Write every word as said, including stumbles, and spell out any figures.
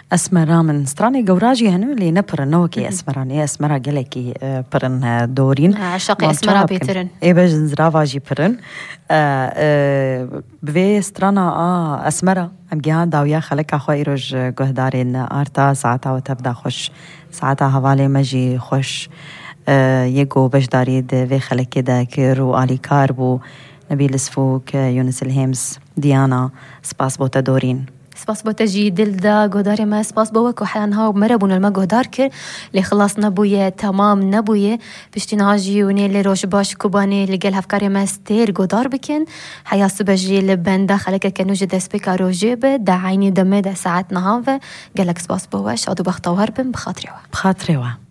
اسمرا من ستراني جوراجي هنو اللي نبرن نوكي اسمراني اسمرا جلكي برن دورين عشاق اسمرا بيترن اي بجن زرافاجي برن بفي سترانا اه اسمرا ام جهان داويا خلك اخوي روج جهدارين ارتا ساعتها وتبدا خوش ساعتها حوالي مجي خوش يجو بجداريد في خلك كده كيرو آلي كاربو نبيل سفوك يونس الهيمس ديانا سباس بوتا دورين سپاس با تجی دل دا گودار ما سپاس با وکو حیان ها مربون الما گودار کر لی خلاص نبویه تمام نبویه پشتین هاجی و نیل روش باش کوبانی لگل هفکار ما استیر گودار بکن حیا سبجی لبنده خلک کنوج دست بکا روجه به دا عینی دمه دا ساعت نهان و گلک سپاس با وش آدو بختوار بم بخاطره و بخاطره و